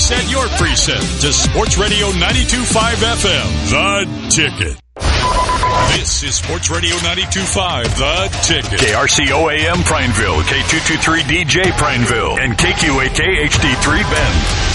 Reset your preset to Sports Radio 92.5 FM, The Ticket. This is Sports Radio 92.5, The Ticket. KRCO AM Prineville, K223DJ Prineville, and KQAK HD3 Bend.